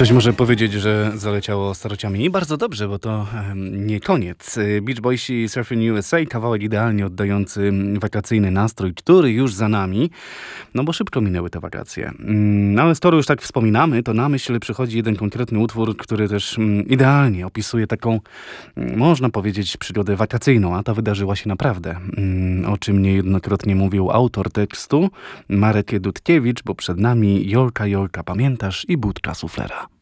Ktoś może powiedzieć, że zaleciało starociami i bardzo dobrze, bo to nie koniec. Beach Boys i Surfing USA, kawałek idealnie oddający wakacyjny nastrój, który już za nami, no bo szybko minęły te wakacje. Ale skoro już tak wspominamy, to na myśl przychodzi jeden konkretny utwór, który też idealnie opisuje taką, można powiedzieć, przygodę wakacyjną, a ta wydarzyła się naprawdę. O czym niejednokrotnie mówił autor tekstu, Marek Dudkiewicz, bo przed nami Jolka, Jolka, pamiętasz? I Budka Suflera.